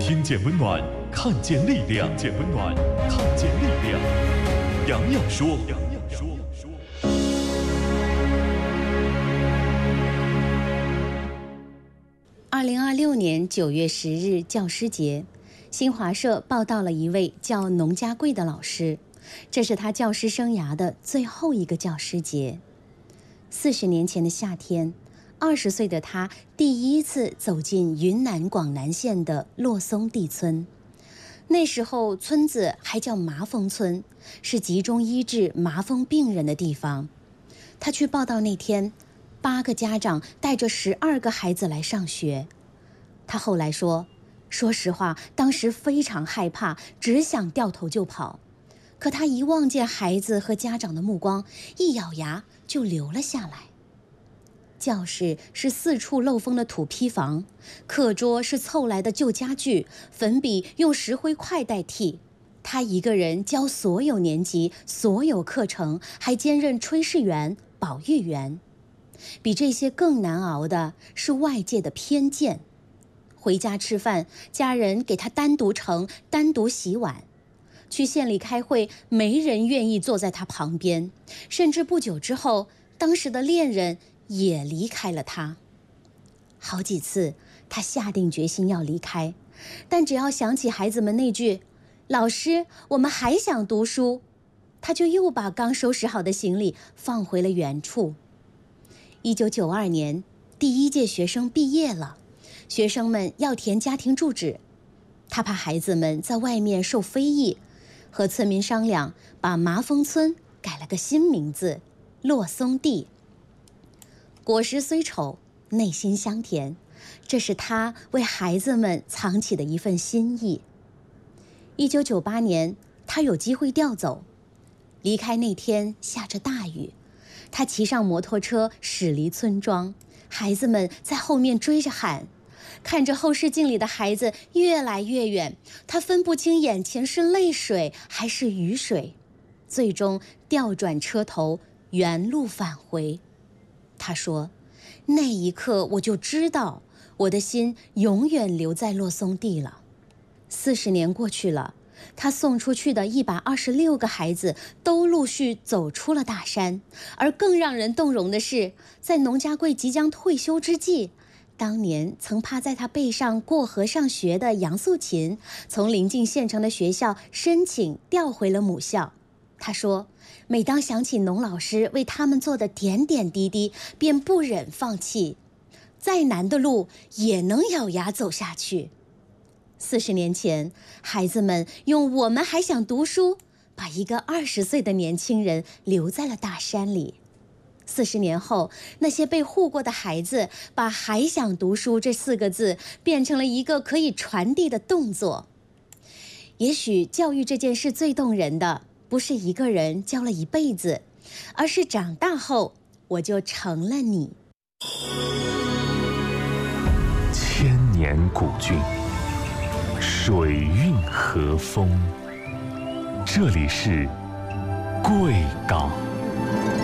听见温暖，看见力量，听见温暖，看见力量。洋洋说，洋洋说。 2026年9月10日教师节，新华社报道了一位叫农家贵的老师，这是他教师生涯的最后一个教师节。40年前的夏天，20岁的他第一次走进云南广南县的洛松地村。那时候村子还叫麻风村，是集中医治麻风病人的地方。他去报道那天，8个家长带着12个孩子来上学。他后来说，说实话，当时非常害怕，只想掉头就跑。可他一望见孩子和家长的目光，一咬牙就留了下来。教室是4处漏风的土坯房，课桌是凑来的旧家具，粉笔用石灰块代替。他一个人教所有年级、所有课程，还兼任炊事员、保育员。比这些更难熬的是外界的偏见。回家吃饭，家人给他单独盛、单独洗碗。去县里开会，没人愿意坐在他旁边。甚至不久之后，当时的恋人也离开了他。好几次，他下定决心要离开，但只要想起孩子们那句“老师，我们还想读书”，他就又把刚收拾好的行李放回了原处。1992年，第1届学生毕业了，学生们要填家庭住址，他怕孩子们在外面受非议，和村民商量，把麻风村改了个新名字——洛松地。果实虽丑，内心香甜，这是他为孩子们藏起的一份心意。1998年，他有机会调走，离开那天下着大雨，他骑上摩托车驶离村庄，孩子们在后面追着喊。看着后视镜里的孩子越来越远，他分不清眼前是泪水还是雨水，最终调转车头，原路返回。他说，那一刻我就知道，我的心永远留在洛松地了。40年过去了，他送出去的126个孩子都陆续走出了大山。而更让人动容的是，在农家贵即将退休之际，当年曾趴在他背上过河上学的杨素琴，从临近县城的学校申请调回了母校。他说，每当想起农老师为他们做的点点滴滴，便不忍放弃，再难的路也能咬牙走下去。40年前，孩子们用我们还想读书，把一个20岁的年轻人留在了大山里。40年后，那些被护过的孩子，把还想读书这4个字变成了一个可以传递的动作。也许教育这件事最动人的，不是一个人教了一辈子，而是长大后我就成了你。 千年古郡，水韵和风，这里是贵港。